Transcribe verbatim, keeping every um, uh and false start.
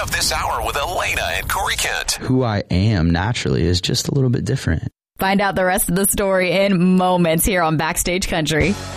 of this hour with Elena and Corey Kent. Who I am naturally is just a little bit different. Find out the rest of the story in moments here on Backstage Country.